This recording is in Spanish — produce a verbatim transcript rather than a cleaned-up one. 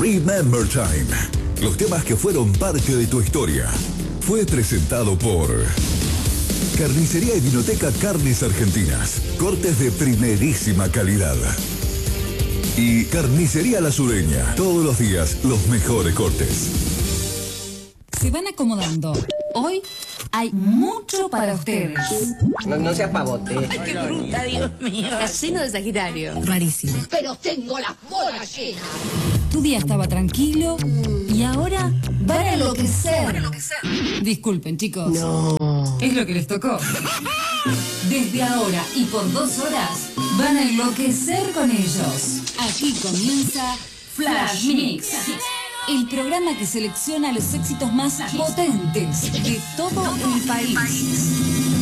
Remember Time. Los temas que fueron parte de tu historia. Fue presentado por Carnicería y Vinoteca Carnes Argentinas. Cortes de primerísima calidad. Y Carnicería La Sureña. Todos los días los mejores cortes. Se van acomodando. Hoy hay mucho para ustedes. No, no seas pavote. Ay, qué bruta, Dios mío. Casino de Sagitario. Rarísimo. Pero tengo las bolas llenas. Tu día estaba tranquilo y ahora van a enloquecer. Disculpen, chicos. No. Es lo que les tocó. Desde ahora y por dos horas van a enloquecer con ellos. Aquí comienza Flash Mix. El programa que selecciona los éxitos más potentes de todo el país.